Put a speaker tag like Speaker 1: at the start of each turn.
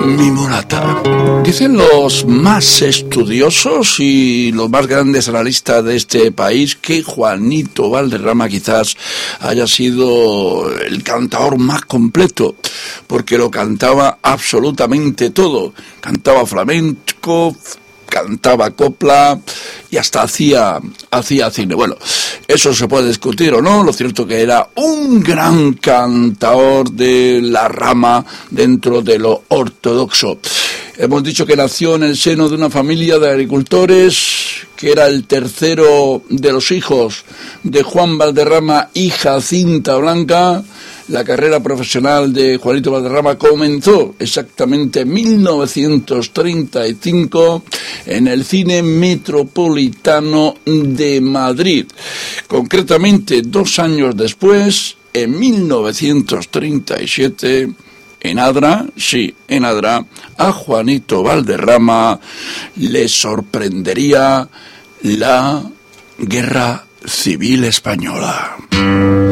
Speaker 1: mi mulata. Dicen los más estudiosos y los más grandes analistas de este país que Juanito Valderrama quizás haya sido el cantador más completo, porque lo cantaba absolutamente todo. Cantaba flamenco, cantaba copla y hasta hacía cine. Bueno, eso se puede discutir o no, lo cierto que era un gran cantador de la rama dentro de lo ortodoxo. Hemos dicho que nació en el seno de una familia de agricultores, que era el tercero de los hijos de Juan Valderrama y Jacinta Blanca. La carrera profesional de Juanito Valderrama comenzó exactamente en 1935 en el Cine Metropolitano de Madrid. Concretamente, 2 años después, en 1937, en Adra, a Juanito Valderrama le sorprendería la Guerra Civil Española.